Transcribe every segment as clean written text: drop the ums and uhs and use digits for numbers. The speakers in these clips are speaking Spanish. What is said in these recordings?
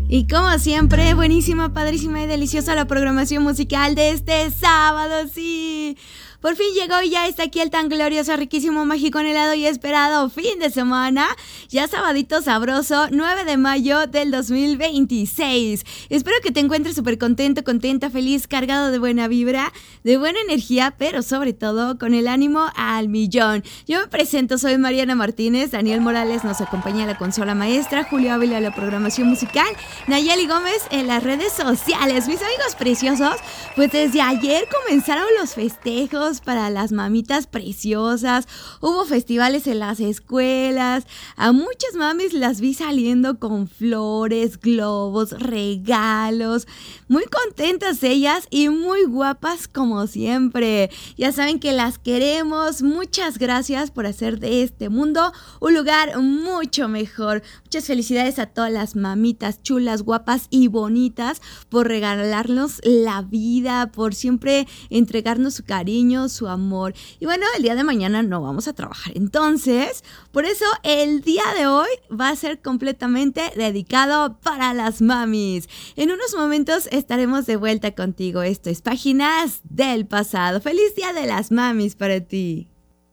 Y como siempre, buenísima, padrísima y deliciosa la programación musical de este sábado, sí. Por fin llegó y ya está aquí el tan glorioso, riquísimo, mágico, anhelado y esperado fin de semana. Ya sabadito sabroso, 9 de mayo del 2026. Espero que te encuentres súper contento, contenta, feliz, cargado de buena vibra, de buena energía, pero sobre todo con el ánimo al millón. Yo me presento, soy Mariana Martínez, Daniel Morales nos acompaña a la consola maestra, Julio Ávila a la programación musical, Nayeli Gómez en las redes sociales. Mis amigos preciosos, pues desde ayer comenzaron los festejos para las mamitas preciosas. Hubo festivales en las escuelas. A muchas mamis las vi saliendo con flores, globos, regalos. Muy contentas ellas y muy guapas como siempre. Ya saben que las queremos. Muchas gracias por hacer de este mundo un lugar mucho mejor. Muchas felicidades a todas las mamitas chulas, guapas y bonitas por regalarnos la vida, por siempre entregarnos su cariño, su amor. Y bueno, el día de mañana no vamos a trabajar. Entonces, por eso el día de hoy va a ser completamente dedicado para las mamis. En unos momentos estaremos de vuelta contigo. Esto es Páginas del Pasado. ¡Feliz Día de las Mamis para ti!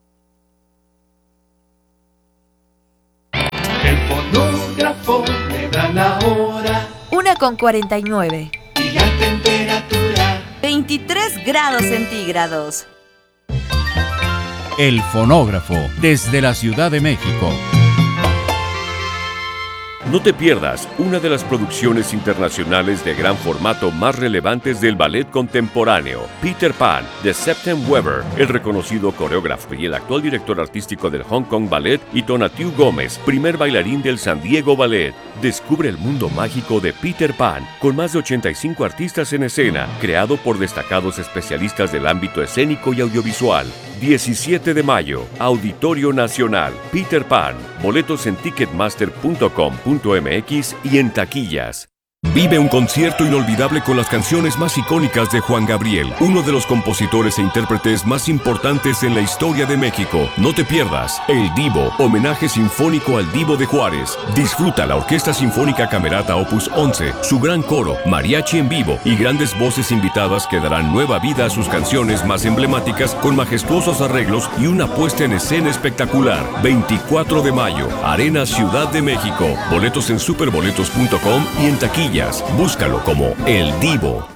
El fonógrafo me da la hora. 1:49. Y la temperatura 23 grados centígrados. El fonógrafo, desde la Ciudad de México. No te pierdas una de las producciones internacionales de gran formato más relevantes del ballet contemporáneo, Peter Pan, de Septem Weber, el reconocido coreógrafo y el actual director artístico del Hong Kong Ballet, y Tonatiuh Gómez, primer bailarín del San Diego Ballet. Descubre el mundo mágico de Peter Pan, con más de 85 artistas en escena, creado por destacados especialistas del ámbito escénico y audiovisual. 17 de mayo, Auditorio Nacional, Peter Pan. Boletos en ticketmaster.com.mx y en taquillas. Vive un concierto inolvidable con las canciones más icónicas de Juan Gabriel, uno de los compositores e intérpretes más importantes en la historia de México. No te pierdas El Divo, homenaje sinfónico al Divo de Juárez. Disfruta la Orquesta Sinfónica Camerata Opus 11, su gran coro, mariachi en vivo y grandes voces invitadas que darán nueva vida a sus canciones más emblemáticas con majestuosos arreglos y una puesta en escena espectacular. 24 de mayo, Arena Ciudad de México. Boletos en superboletos.com y en taquilla. Búscalo como El Divo.